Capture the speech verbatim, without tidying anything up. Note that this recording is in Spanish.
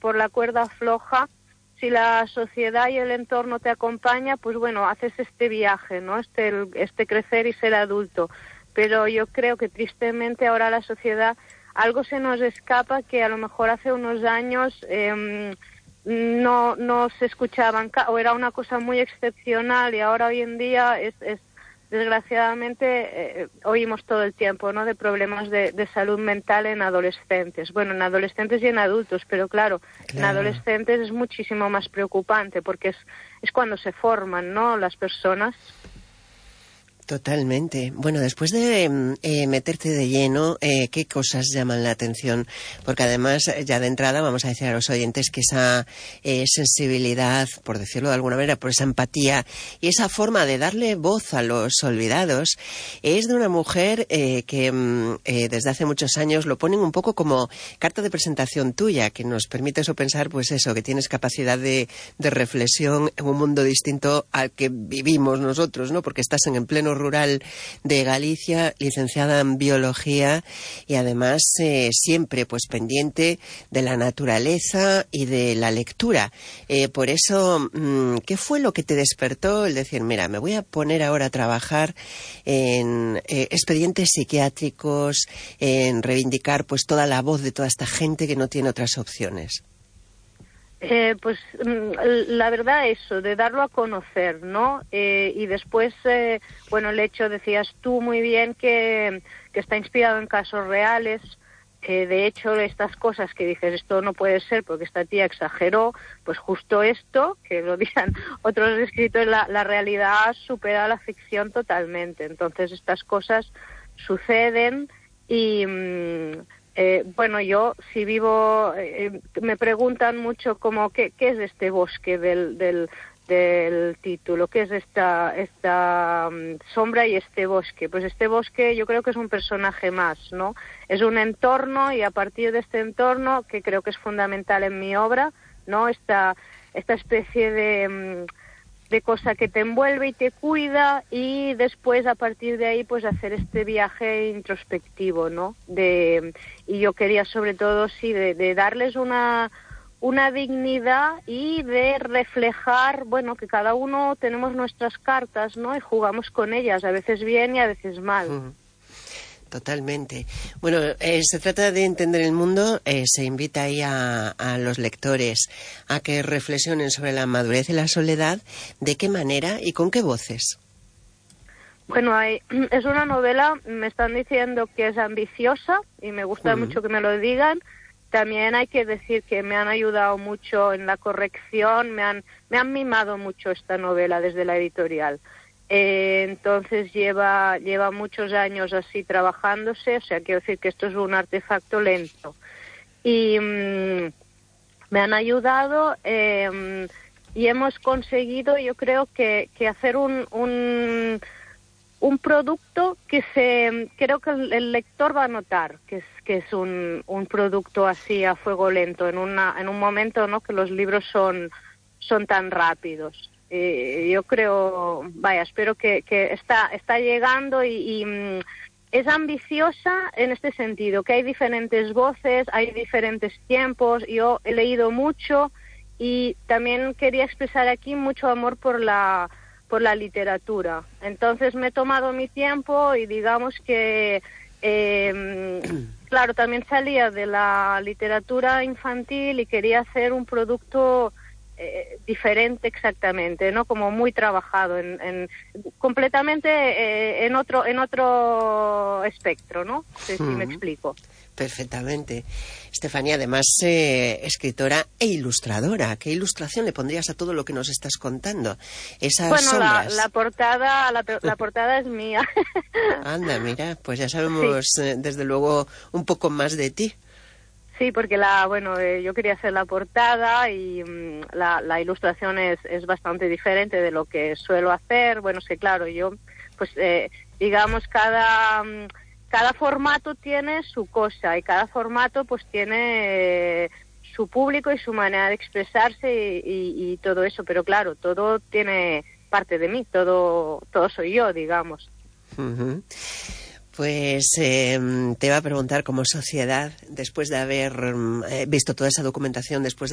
por la cuerda floja, si la sociedad y el entorno te acompaña, pues bueno, haces este viaje, ¿no? Este, este crecer y ser adulto. Pero yo creo que tristemente ahora la sociedad, algo se nos escapa que a lo mejor hace unos años eh, no, no se escuchaban, o era una cosa muy excepcional, y ahora hoy en día es, es desgraciadamente eh, oímos todo el tiempo, ¿no?, de problemas de, de salud mental en adolescentes. Bueno, en adolescentes y en adultos, pero claro, claro, en adolescentes es muchísimo más preocupante porque es, es cuando se forman, ¿no?, las personas. Totalmente. Bueno, después de eh, meterte de lleno, eh, ¿qué cosas llaman la atención? Porque además, ya de entrada, vamos a decir a los oyentes que esa eh, sensibilidad, por decirlo de alguna manera, por esa empatía y esa forma de darle voz a los olvidados, es de una mujer eh, que eh, desde hace muchos años lo ponen un poco como carta de presentación tuya, que nos permite eso pensar, pues eso, que tienes capacidad de, de reflexión en un mundo distinto al que vivimos nosotros, ¿no? Porque estás en el pleno rural de Galicia, licenciada en biología y además eh, siempre pues pendiente de la naturaleza y de la lectura. Eh, por eso, mmm, ¿qué fue lo que te despertó el decir, mira, me voy a poner ahora a trabajar en eh, expedientes psiquiátricos, en reivindicar pues toda la voz de toda esta gente que no tiene otras opciones? Eh, pues la verdad eso, de darlo a conocer, ¿no? Eh, y después, eh, bueno, el hecho, decías tú muy bien, que, que está inspirado en casos reales. Eh, de hecho, estas cosas que dices, esto no puede ser porque esta tía exageró, pues justo esto, que lo digan otros escritores, la, la realidad supera la ficción totalmente. Entonces, estas cosas suceden y... Mmm, Eh, bueno, yo si vivo, eh, me preguntan mucho como qué, qué es este bosque del, del, del título, qué es esta, esta um, sombra y este bosque. Pues este bosque yo creo que es un personaje más, ¿no? Es un entorno, y a partir de este entorno, que creo que es fundamental en mi obra, ¿no? Esta, esta especie de... Um, de cosa que te envuelve y te cuida, y después a partir de ahí pues hacer este viaje introspectivo, ¿no? De, y yo quería sobre todo sí de, de darles una una dignidad y de reflejar, bueno, que cada uno tenemos nuestras cartas, ¿no? Y jugamos con ellas, a veces bien y a veces mal. Uh-huh. Totalmente. Bueno, eh, se trata de entender el mundo, eh, se invita ahí a, a los lectores a que reflexionen sobre la madurez y la soledad. ¿De qué manera y con qué voces? Bueno, hay, es una novela, me están diciendo que es ambiciosa y me gusta uh-huh. mucho que me lo digan. También hay que decir que me han ayudado mucho en la corrección, me han, me han mimado mucho esta novela desde la editorial. Eh, entonces lleva lleva muchos años así trabajándose, o sea, quiero decir que esto es un artefacto lento. Y mmm, me han ayudado eh, y hemos conseguido, yo creo, que, que hacer un, un, un producto que se creo que el, el lector va a notar que es, que es un, un producto así a fuego lento, en, una, en un momento, ¿no?, que los libros son, son tan rápidos. Eh, yo creo, vaya, espero que, que está, está llegando y, y mm, es ambiciosa en este sentido, que hay diferentes voces, hay diferentes tiempos. Yo he leído mucho y también quería expresar aquí mucho amor por la, por la literatura. Entonces me he tomado mi tiempo y digamos que, eh, claro, también salía de la literatura infantil y quería hacer un producto Eh, diferente exactamente, ¿no? Como muy trabajado en, en completamente eh, en otro en otro espectro, ¿no? No sé si me explico. Perfectamente. Estefanía, además eh, escritora e ilustradora. ¿Qué ilustración le pondrías a todo lo que nos estás contando? Esas bueno, sombras. La, la portada, la, la portada es mía. Anda, mira, pues ya sabemos sí. eh, desde luego un poco más de ti. Sí, porque la, bueno, eh, yo quería hacer la portada y mmm, la, la ilustración es, es bastante diferente de lo que suelo hacer. Bueno, sí, claro, yo, pues, eh, digamos, cada, cada formato tiene su cosa y cada formato, pues, tiene eh, su público y su manera de expresarse y, y, y todo eso. Pero claro, todo tiene parte de mí, todo, todo soy yo, digamos. Uh-huh. Pues eh, te iba a preguntar, como sociedad, después de haber eh, visto toda esa documentación, después